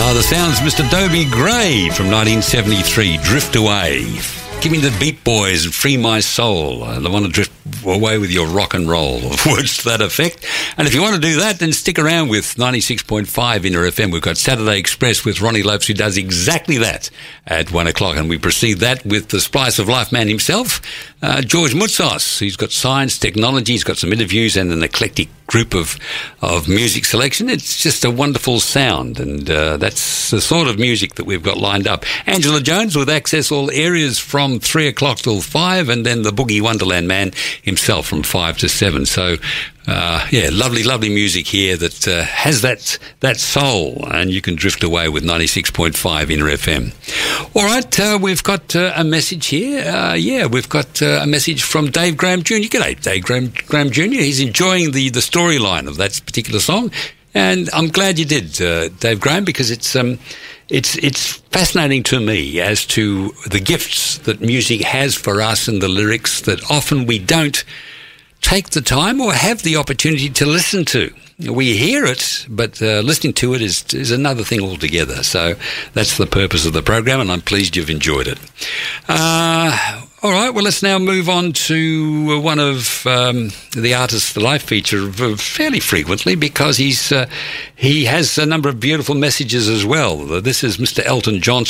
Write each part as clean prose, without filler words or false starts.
The sounds Mr. Dobie Gray from 1973, Drift Away. Give me the Beat Boys and Free My Soul. I want to drift away with your rock and roll, words to that effect. And if you want to do that, then stick around with 96.5 Inner FM. We've got Saturday Express with Ronnie Lopes, who does exactly that at 1 o'clock. And we precede that with the Splice of Life man himself, George Moutsos. He's got science, technology, he's got some interviews and an eclectic group of music selection. It's just a wonderful sound, and that's the sort of music that we've got lined up. Angela Jones with Access All Areas from 3 o'clock till 5, and then the Boogie Wonderland man himself from 5 to 7. So lovely music here that has that soul, and you can drift away with 96.5 Inner FM. All right, we've got a message here. We've got a message from Dave Graham Jr. G'day, Dave Graham Jr. He's enjoying the storyline of that particular song, and I'm glad you did, Dave Graham, because it's fascinating to me as to the gifts that music has for us and the lyrics that often we don't take the time or have the opportunity to listen to. We hear it, but listening to it is another thing altogether. So that's the purpose of the program, and I'm pleased you've enjoyed it. All right, well, let's now move on to one of the artists that I feature fairly frequently, because he has a number of beautiful messages as well. This is Mr. Elton John,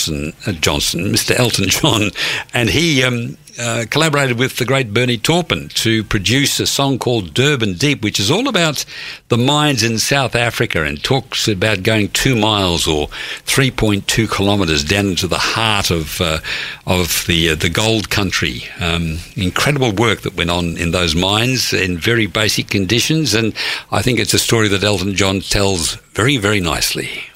and he collaborated with the great Bernie Taupin to produce a song called Durban Deep, which is all about the mines in South Africa, and talks about going 2 miles or 3.2 kilometres down into the heart of the gold country. Incredible work that went on in those mines in very basic conditions, and I think it's a story that Elton John tells very, very nicely.